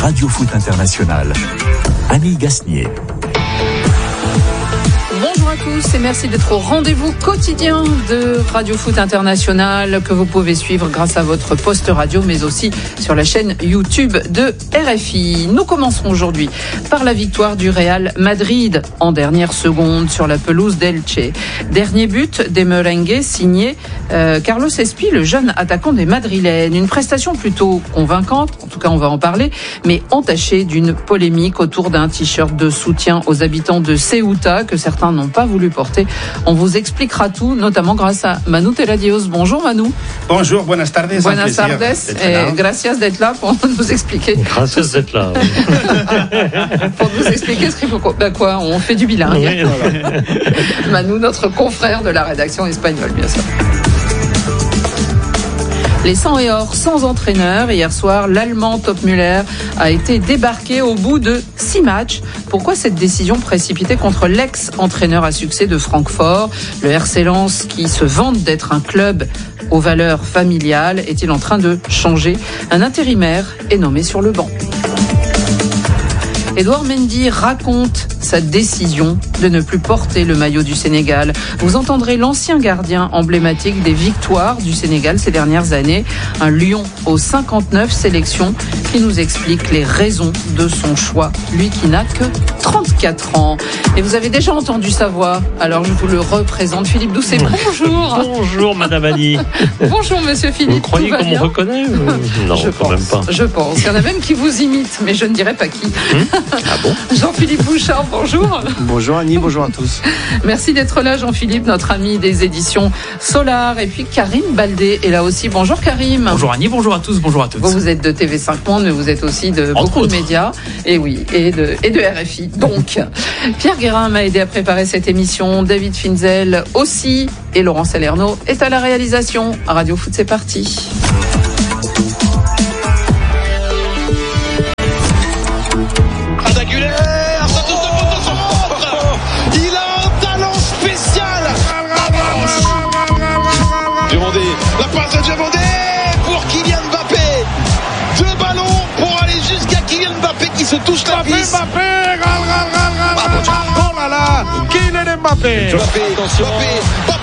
Radio Foot International. Annie Gasnier. Bonjour à tous et merci d'être au rendez-vous quotidien de Radio Foot International que vous pouvez suivre grâce à votre poste radio mais aussi sur la chaîne YouTube de RFI. Nous commencerons aujourd'hui par la victoire du Real Madrid en dernière seconde sur la pelouse d'Elche. Dernier but des merengues signé Carlos Espi, le jeune attaquant des Madrilènes. Une prestation plutôt convaincante, en tout cas on va en parler, mais entachée d'une polémique autour d'un t-shirt de soutien aux habitants de Ceuta que certains n'ont pas voulu porter. On vous expliquera tout, notamment grâce à Manu Teradios. Bonjour Manu. Bonjour, buenas tardes. Buenas tardes et gracias d'être là pour nous expliquer. Gracias d'être là. Pour nous expliquer ce qu'il faut. Quoi, on fait du bilingue. Oui, voilà. Manu, notre confrère de la rédaction espagnole, bien sûr. Les 100 et or sans entraîneur. Hier soir, l'Allemand Topmüller a été débarqué au bout de 6 matchs. Pourquoi cette décision précipitée contre l'ex-entraîneur à succès de Francfort ? Le RC Lens, qui se vante d'être un club aux valeurs familiales, est-il en train de changer ? Un intérimaire est nommé sur le banc. Edouard Mendy raconte sa décision de ne plus porter le maillot du Sénégal. Vous entendrez l'ancien gardien emblématique des victoires du Sénégal ces dernières années, un lion aux 59 sélections, qui nous explique les raisons de son choix, lui qui n'a que 34 ans. Et vous avez déjà entendu sa voix, alors je vous le représente. Philippe Doucet, bonjour. Bonjour Madame Annie. Bonjour Monsieur Philippe. Vous croyez qu'on me reconnaît ? Non, quand même pas. Je pense. Il y en a même qui vous imitent, mais je ne dirai pas qui. Ah bon ? Jean-Philippe Bouchard, bonjour. Bonjour Annie, bonjour à tous. Merci d'être là Jean-Philippe, notre ami des éditions Solar. Et puis Karim Baldé est là aussi. Bonjour Karim. Bonjour Annie, bonjour à tous, bonjour à tous. Vous êtes de TV5 Monde, mais vous êtes aussi de beaucoup de médias. Et oui, et de RFI. Donc, Pierre Guérin m'a aidé à préparer cette émission. David Finzel aussi. Et Laurent Salerno est à la réalisation. Radio Foot, c'est parti. La passe de Diomandé pour Kylian Mbappé. 2 ballons pour aller jusqu'à Kylian Mbappé qui se touche la vis. Mbappé, oh là là, Kylian Mbappé. Mbappé, attention. Mbappé